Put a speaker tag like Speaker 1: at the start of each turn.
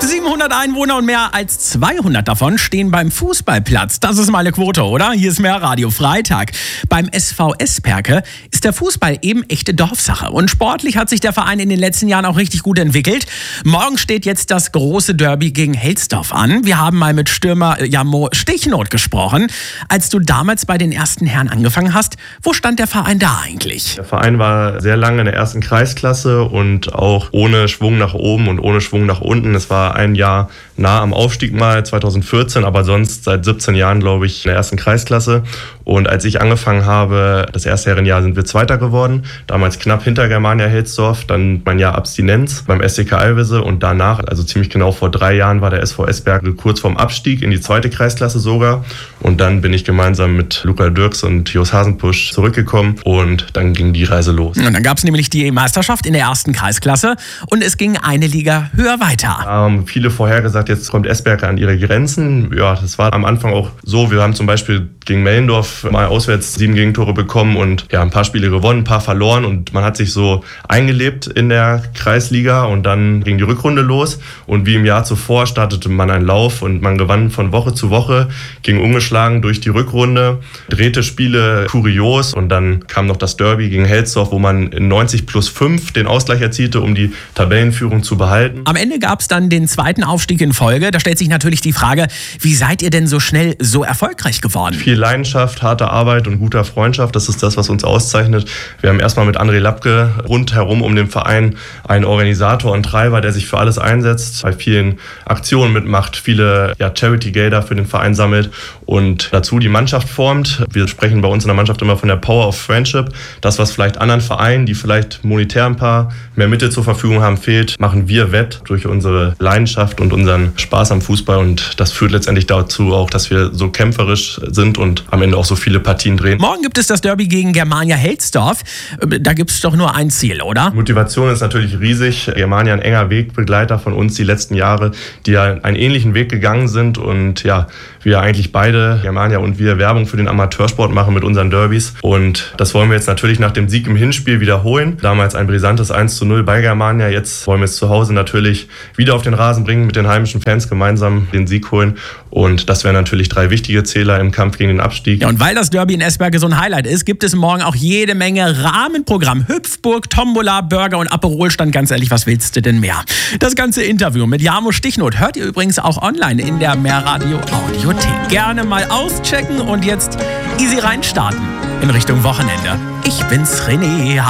Speaker 1: 700 Einwohner und mehr als 200 davon stehen beim Fußballplatz. Das ist mal eine Quote, oder? Hier ist mehr Radio Freitag. Beim SV Esperke ist der Fußball eben echte Dorfsache. Und sportlich hat sich der Verein in den letzten Jahren auch richtig gut entwickelt. Morgen steht jetzt das große Derby gegen Helsdorf an. Wir haben mal mit Stürmer Jamo Stichnot gesprochen. Als du damals bei den ersten Herren angefangen hast, wo stand der Verein da eigentlich?
Speaker 2: Der Verein war sehr lange in der ersten Kreisklasse und auch ohne Schwung nach oben und ohne Schwung nach unten. Es war ein Jahr nah am Aufstieg mal, 2014, aber sonst seit 17 Jahren, glaube ich, in der ersten Kreisklasse. Und als ich angefangen habe, das erste Herrenjahr, sind wir Zweiter geworden. Damals knapp hinter Germania Helsdorf, dann mein Jahr Abstinenz beim SCK Alvese und danach, also ziemlich genau vor 3 Jahren, war der SV Esperke kurz vorm Abstieg in die zweite Kreisklasse sogar. Und dann bin ich gemeinsam mit Luca Dirks und Jos Hasenpusch zurückgekommen und dann ging die Reise los.
Speaker 1: Und dann gab es nämlich die Meisterschaft in der ersten Kreisklasse und es ging eine Liga höher weiter.
Speaker 2: Viele vorhergesagt, jetzt kommt Esperke an ihre Grenzen. Ja, das war am Anfang auch so. Wir haben zum Beispiel gegen Mellendorf mal auswärts 7 Gegentore bekommen und ja, ein paar Spiele gewonnen, ein paar verloren und man hat sich so eingelebt in der Kreisliga und dann ging die Rückrunde los und wie im Jahr zuvor startete man einen Lauf und man gewann von Woche zu Woche, ging ungeschlagen durch die Rückrunde, drehte Spiele kurios und dann kam noch das Derby gegen Helsdorf, wo man in 90+5 den Ausgleich erzielte, um die Tabellenführung zu behalten.
Speaker 1: Am Ende gab es dann den zweiten Aufstieg in Folge. Da stellt sich natürlich die Frage, wie seid ihr denn so schnell so erfolgreich geworden?
Speaker 2: Viel Leidenschaft, harte Arbeit und guter Freundschaft, das ist das, was uns auszeichnet. Wir haben erstmal mit André Lapke rundherum um den Verein einen Organisator und Treiber, der sich für alles einsetzt, bei vielen Aktionen mitmacht, viele Charity-Gelder für den Verein sammelt und dazu die Mannschaft formt. Wir sprechen bei uns in der Mannschaft immer von der Power of Friendship. Das, was vielleicht anderen Vereinen, die vielleicht monetär ein paar mehr Mittel zur Verfügung haben, fehlt, machen wir wett durch unsere Leidenschaft und unseren Spaß am Fußball und das führt letztendlich dazu auch, dass wir so kämpferisch sind und am Ende auch so viele Partien drehen.
Speaker 1: Morgen gibt es das Derby gegen Germania Helsdorf. Da gibt es doch nur ein Ziel, oder?
Speaker 2: Motivation ist natürlich riesig. Germania ein enger Wegbegleiter von uns die letzten Jahre, die ja einen ähnlichen Weg gegangen sind und ja, wir eigentlich beide, Germania und wir, Werbung für den Amateursport machen mit unseren Derbys und das wollen wir jetzt natürlich nach dem Sieg im Hinspiel wiederholen. Damals ein brisantes 1:0 bei Germania, jetzt wollen wir es zu Hause natürlich wieder auf den Rasen bringen, mit den heimischen Fans gemeinsam den Sieg holen und das wären natürlich 3 wichtige Zähler im Kampf gegen den Abstieg.
Speaker 1: Ja, und weil das Derby in Esperke so ein Highlight ist, gibt es morgen auch jede Menge Rahmenprogramm. Hüpfburg, Tombola, Burger und Aperol-Stand. Ganz ehrlich, was willst du denn mehr? Das ganze Interview mit Jamo Stichnot hört ihr übrigens auch online in der Mehrradio Audiothek. Gerne mal auschecken und jetzt easy reinstarten in Richtung Wochenende. Ich bin's, René.